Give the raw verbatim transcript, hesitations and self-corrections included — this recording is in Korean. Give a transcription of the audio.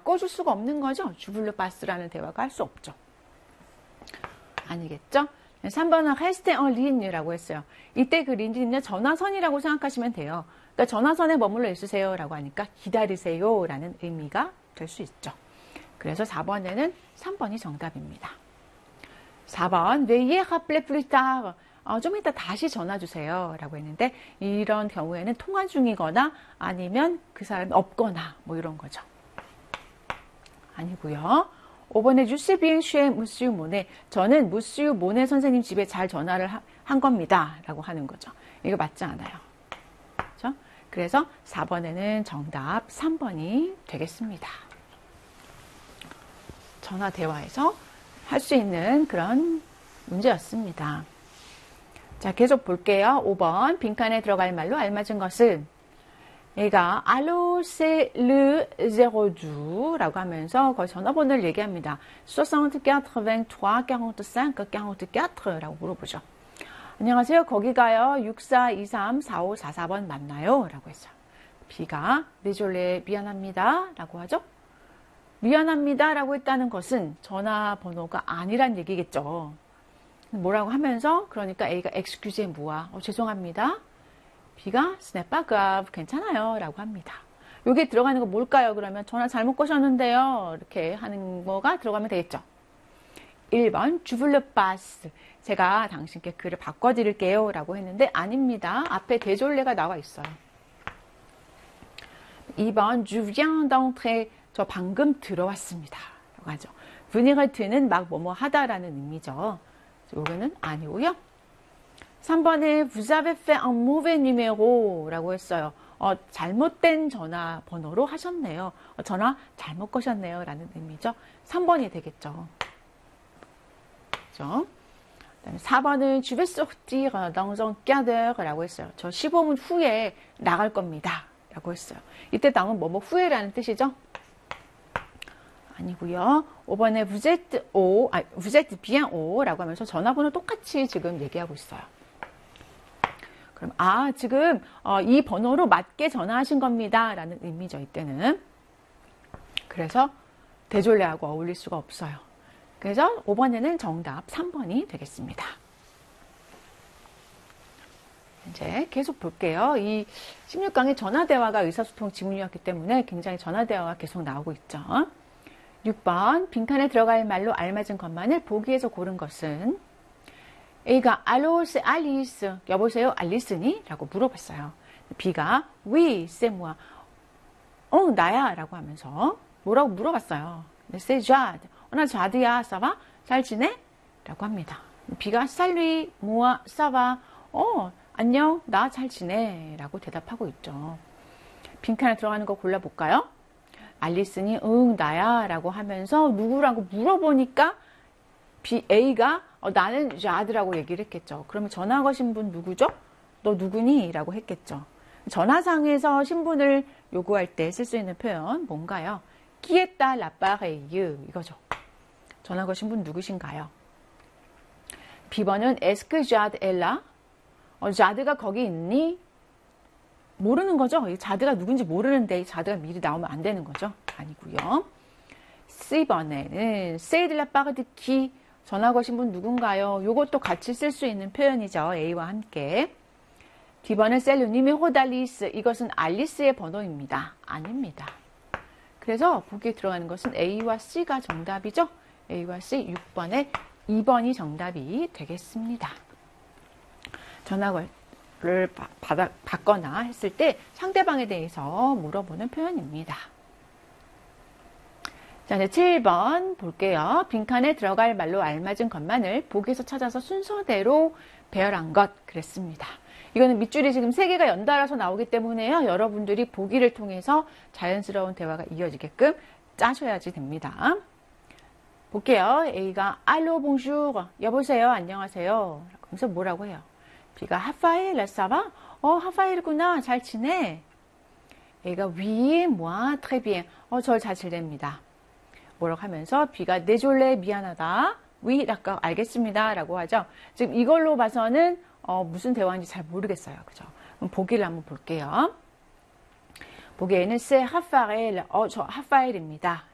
바꿔줄 수가 없는 거죠. 주블르 바스라는 대화가 할 수 없죠. 아니겠죠? 삼 번은 rester en ligne라고 했어요. 이때 그 린지는요, 전화선이라고 생각하시면 돼요. 그러니까 전화선에 머물러 있으세요라고 하니까 기다리세요라는 의미가 될 수 있죠. 그래서 사 번에는 삼 번이 정답입니다. 사 번, veuillez rappeler plus tard. 어, 좀 이따 다시 전화 주세요 라고 했는데, 이런 경우에는 통화 중이거나 아니면 그 사람이 없거나 뭐 이런 거죠. 아니고요. 오 번에 je sais bien chez monsieur Monet. 저는 무스유 모네 선생님 집에 잘 전화를 하, 한 겁니다 라고 하는 거죠. 이거 맞지 않아요. 그렇죠? 그래서 사 번에는 정답 삼 번이 되겠습니다. 전화 대화에서 할 수 있는 그런 문제였습니다. 자, 계속 볼게요. 오 번, 빈칸에 들어갈 말로 알맞은 것은, 얘가 allo c'est le zéro deux 라고 하면서 거의 전화번호를 얘기합니다. soixante-quatre, vingt-trois, quarante-cinq, quarante-quatre 라고 물어보죠. 안녕하세요. 거기가요. 육사 이삼 사오 사사 번 맞나요? 라고 했어요. B가 désolé, 미안합니다 라고 하죠. 미안합니다 라고 했다는 것은 전화번호가 아니란 얘기겠죠. 뭐라고 하면서, 그러니까 A가 excusez-moi, 어, 죄송합니다. B가 ce n'est pas grave, 괜찮아요 라고 합니다. 여기에 들어가는 거 뭘까요? 그러면 전화 잘못 거셨는데요 이렇게 하는 거가 들어가면 되겠죠. 일 번 je vous le passe, 제가 당신께 글을 바꿔드릴게요 라고 했는데 아닙니다. 앞에 désollé가 나와 있어요. 이 번 je viens d'entrer, 저 방금 들어왔습니다 라고 하죠. venir는 막 뭐뭐 하다라는 의미죠. 여기는 아니고요. 삼 번에 vous avez fait un mauvais numéro 라고 했어요. 어, 잘못된 전화번호로 하셨네요. 어, 전화 잘못 거셨네요 라는 의미죠. 삼 번이 되겠죠. 그렇죠? 그다음에 사 번은 je vais sortir dans un quart d'heure 라고 했어요. 저 십오 분 후에 나갈 겁니다 라고 했어요. 이때 나온 뭐뭐 후에라는 뜻이죠. 아니고요. 오 번에 vous êtes au, 아, vous êtes bien au 라고 하면서 전화번호 똑같이 지금 얘기하고 있어요. 그럼 아, 지금 어, 이 번호로 맞게 전화하신 겁니다 라는 의미죠. 이때는. 그래서 désollé하고 어울릴 수가 없어요. 그래서 오 번에는 정답 삼 번이 되겠습니다. 이제 계속 볼게요. 이 십육 강의 전화대화가 의사소통 지문이었기 때문에 굉장히 전화대화가 계속 나오고 있죠. 육 번, 빈칸에 들어갈 말로 알맞은 것만을 보기에서 고른 것은, A가 Allo, c'est Alice. 여보세요, 알리스니? 라고 물어봤어요. B가 Oui, c'est moi. 어, 나야. 라고 하면서 뭐라고 물어봤어요. C'est Jade. 어, 나 자드야. ça va? 잘 지내? 라고 합니다. B가 Salut, moi, ça va. 어, 안녕, 나 잘 지내. 라고 대답하고 있죠. 빈칸에 들어가는 거 골라볼까요? 알리스니 응 나야 라고 하면서 누구라고 물어보니까 B, A가 어, 나는 자드라고 얘기를 했겠죠. 그러면 전화 거신 분 누구죠? 너 누구니? 라고 했겠죠. 전화상에서 신분을 요구할 때 쓸 수 있는 표현 뭔가요? Qui est à l'appareil? 이거죠. 전화 거신 분 누구신가요? 비 번은 Est-ce que Jade est là? 어, 자드가 거기 있니? 모르는 거죠. 이 자드가 누군지 모르는데 이 자드가 미리 나오면 안 되는 거죠. 아니고요. C 번에는 C'est de la part de qui? 전화 거신 분 누군가요? 요것도 같이 쓸 수 있는 표현이죠. A와 함께. D 번은 C'est le numéro d'Alice. 이것은 알리스의 번호입니다. 아닙니다. 그래서 보기에 들어가는 것은 A와 C가 정답이죠. A와 C 육 번에 이 번이 정답이 되겠습니다. 전화 걸 를 받아, 받거나 했을 때 상대방에 대해서 물어보는 표현입니다. 자, 이제 칠 번 볼게요. 빈칸에 들어갈 말로 알맞은 것만을 보기에서 찾아서 순서대로 배열한 것 그랬습니다. 이거는 밑줄이 지금 세 개가 연달아서 나오기 때문에요. 여러분들이 보기를 통해서 자연스러운 대화가 이어지게끔 짜셔야지 됩니다. 볼게요. A가 Allo, bonjour. 여보세요. 안녕하세요. 그래서 뭐라고 해요? B가 하파일, ça va? 어, 하파일구나. 잘 지내? A가 oui, moi, très bien. 어, 저 잘 지냅니다. 뭐라고 하면서 B가 désolé, 미안하다. oui, 아까 알겠습니다. 라고 하죠. 지금 이걸로 봐서는 어, 무슨 대화인지 잘 모르겠어요. 그죠? 그럼 보기를 한번 볼게요. 보기에는 c'est 하파일, 어, 저 하파일입니다.